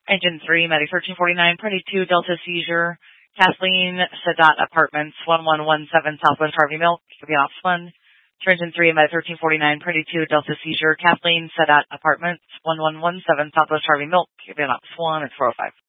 Engine 3, Medic 1349, Pretty 2, Delta Seizure, Kathleen Sadat Apartments, 1117 Southwest Harvey Milk, Ops 1. Engine 3, Medic 1349, Pretty 2, Delta Seizure, Kathleen Sadat Apartments, 1117 Southwest Harvey Milk, Ops 1, it's 405.